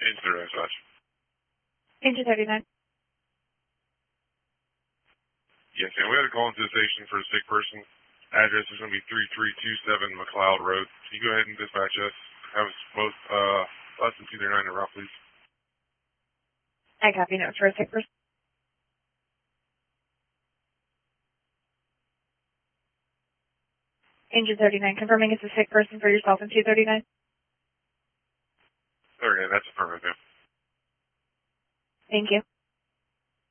Angel dispatch. Angel 39. Yes, and we had a call into the station for a sick person. Address is going to be 3327 McLeod Road. Can you go ahead and dispatch us? Have us both less than 239 en route, please. I copy. Note for a sick person. Angel 39, confirming it's a sick person for yourself in 239. 39, that's affirmative, ma'am. Thank you.